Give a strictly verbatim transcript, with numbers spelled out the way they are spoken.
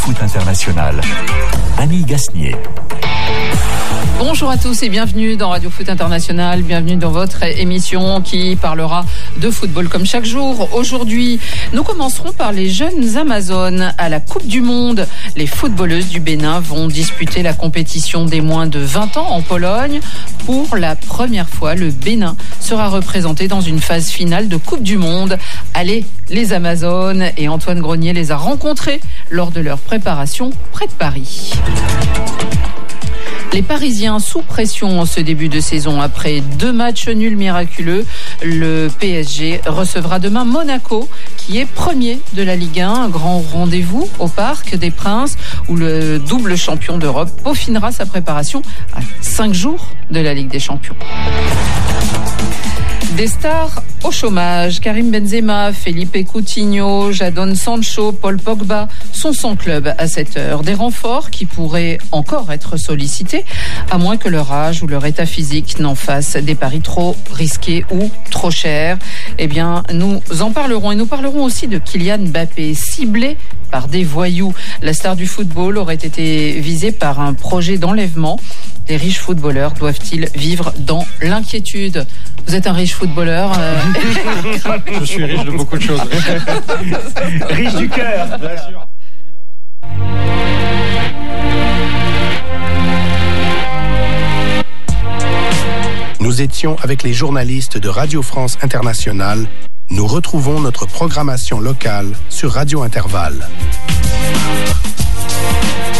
Foot International. Annie Gasnier. Bonjour à tous et bienvenue dans Radio Foot International, bienvenue dans votre émission qui parlera de football comme chaque jour. Aujourd'hui, nous commencerons par les jeunes Amazones à la Coupe du Monde. Les footballeuses du Bénin vont disputer la compétition des moins de vingt ans en Pologne. Pour la première fois, le Bénin sera représenté dans une phase finale de Coupe du Monde. Allez, les Amazones, et Antoine Grenier les a rencontrés lors de leur préparation près de Paris. Les Parisiens sous pression en ce début de saison. Après deux matchs nuls miraculeux, le P S G recevra demain Monaco, qui est premier de la Ligue un. Un grand rendez-vous au Parc des Princes, où le double champion d'Europe peaufinera sa préparation à cinq jours de la Ligue des Champions. Des stars au chômage, Karim Benzema, Felipe Coutinho, Jadon Sancho, Paul Pogba sont sans club à cette heure. Des renforts qui pourraient encore être sollicités, à moins que leur âge ou leur état physique n'en fassent des paris trop risqués ou trop chers. Eh bien, nous en parlerons et nous parlerons aussi de Kylian Mbappé, ciblé par des voyous. La star du football aurait été visée par un projet d'enlèvement. Les riches footballeurs doivent-ils vivre dans l'inquiétude ? Vous êtes un riche footballeur euh... Je suis riche de beaucoup de choses. Riche du cœur, bien sûr. Nous étions avec les journalistes de Radio France Internationale. Nous retrouvons notre programmation locale sur Radio Intervalle.